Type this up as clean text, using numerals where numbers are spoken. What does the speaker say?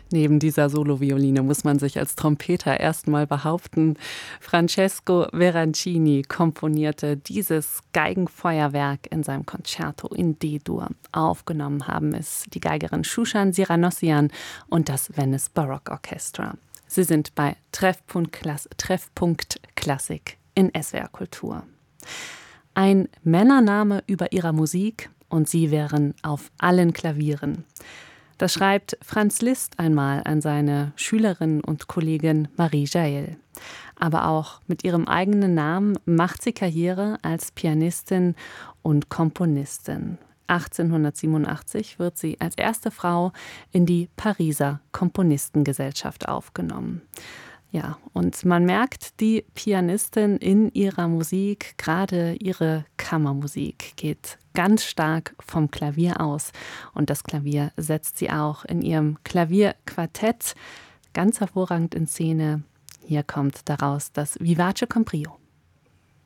Neben dieser Solovioline muss man sich als Trompeter erstmal behaupten. Francesco Veracini komponierte dieses Geigenfeuerwerk in seinem Concerto in D-Dur. Aufgenommen haben es die Geigerin Shushan Siranossian und das Venice Baroque Orchestra. Sie sind bei Treffpunkt Klassik in SWR Kultur. Ein Männername über ihrer Musik und sie wären auf allen Klavieren. Das schreibt Franz Liszt einmal an seine Schülerin und Kollegin Marie Jael. Aber auch mit ihrem eigenen Namen macht sie Karriere als Pianistin und Komponistin. 1887 wird sie als erste Frau in die Pariser Komponistengesellschaft aufgenommen. Ja, und man merkt, die Pianistin in ihrer Musik, gerade ihre Kammermusik, geht ganz stark vom Klavier aus. Und das Klavier setzt sie auch in ihrem Klavierquartett ganz hervorragend in Szene. Hier kommt daraus das Vivace con Brio.